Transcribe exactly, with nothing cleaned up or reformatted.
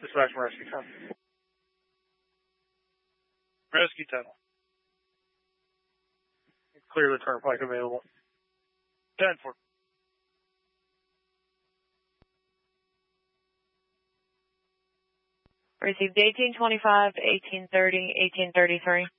Dispatch from rescue tunnel. Rescue tunnel. Clear the turnpike available. ten four. Received eighteen twenty-five, eighteen thirty, eighteen thirty-three.